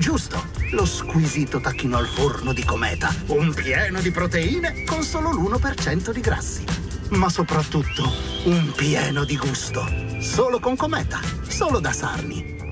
giusto. Lo squisito tacchino al forno di Cometa. Un pieno di proteine con solo l'1% di grassi. Ma soprattutto un pieno di gusto. Solo con Cometa. Solo da Sarni.